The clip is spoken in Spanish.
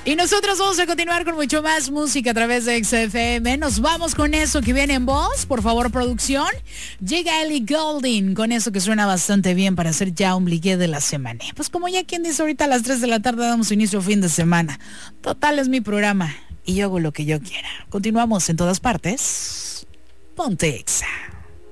Y nosotros vamos a continuar con mucho más música a través de XFM. Nos vamos con eso que viene en voz. Por favor, producción. Llega Ellie Goulding con eso que suena bastante bien para hacer ya un bligue de la semana. Pues como ya quien dice, ahorita a las 3 de la tarde damos inicio fin de semana. Total, es mi programa y yo hago lo que yo quiera. Continuamos en todas partes. Ponte Exa.